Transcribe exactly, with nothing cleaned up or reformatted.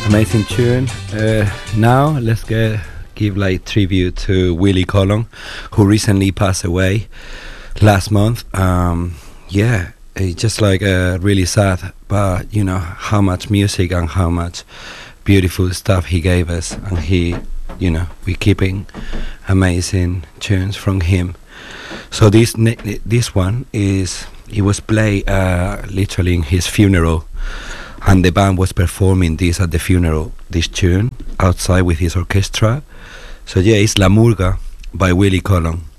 Amazing tune. Uh, now let's get give like tribute to Willie Colon, who recently passed away last month. Um, yeah, it's just like uh, really sad, but you know how much music and how much beautiful stuff he gave us, and he, you know, we keeping amazing tunes from him. So this ne- this one is it was played uh, literally in his funeral, and the band was performing this at the funeral, this tune outside with his orchestra. So yeah, it's La Murga by Willie Colon.